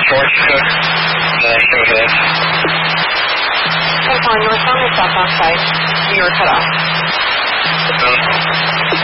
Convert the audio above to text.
George, show ahead. Hey, Juan, you were telling me stuff last night. You were cut off.